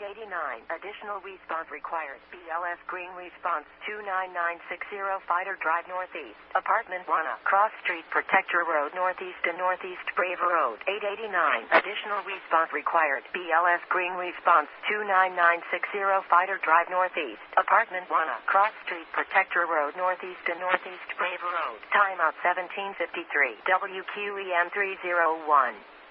889. Additional response required. BLS Green response 29960 Fighter Drive Northeast. Apartment 1, Cross Street, Protector Road Northeast and Northeast Brave Road. 889. Additional response required. BLS Green response 29960 Fighter Drive Northeast. Apartment 1, Cross Street, Protector Road Northeast and Northeast Brave Road. Timeout 1753. WQEM 301.